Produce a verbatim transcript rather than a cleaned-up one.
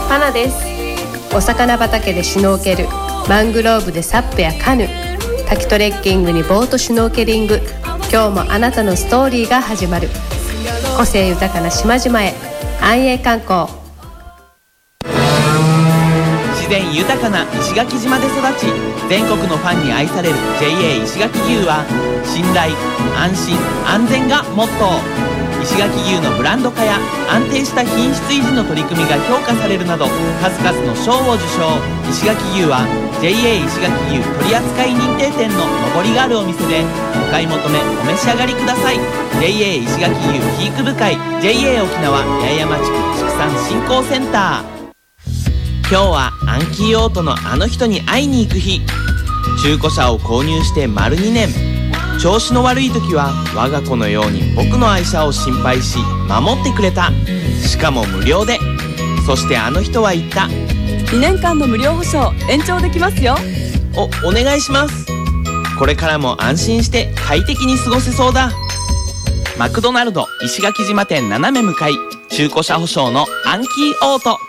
パナです。お魚畑でシュノーケル、マングローブでサップやカヌ、滝トレッキングにボートシュノーケリング。今日もあなたのストーリーが始まる。個性豊かな島々へ安永観光。 自然豊かな石垣島で育ち、全国のファンに愛される ジェイエー 石垣牛は信頼、安心、安全がモットー。石垣牛のブランド化や安定した品質維持の取り組みが評価されるなど数々の賞を受賞。石垣牛は ジェイエー 石垣牛取扱認定店の上りがあるお店でお買い求めお召し上がりください。 ジェイエー 石垣牛肥育部会 ジェイエー 沖縄八重山地区畜産振興センター。今日はアンキーオートのあの人に会いに行く日。中古車を購入して丸にねん、調子の悪い時は我が子のように僕の愛車を心配し守ってくれた。しかも無料で。そしてあの人は言った。 にねんかんの無料保証延長できますよ。 お、お願いします。これからも安心して快適に過ごせそうだ。マクドナルド石垣島店斜め向かい、中古車保証のアンキーオート。